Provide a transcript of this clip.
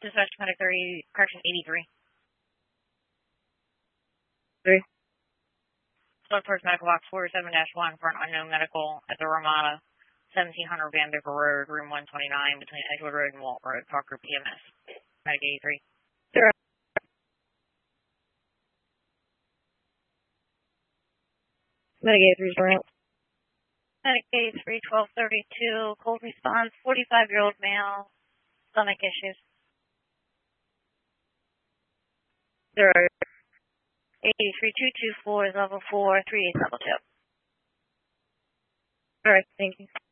Dispatch Medic 30, correction 83. 3. Slow towards medical box 47-1 for an unknown medical at the Ramada, 1700 Vandiver Road, room 129, between Edgewood Road and Walt Road, Parker PMS. Medic 83. 0. Medic 83 is running. Medic 83, 1232, cold response, 45-year-old male, stomach issues. 0. 83-224 is level 4, 38 level 2. All right, thank you.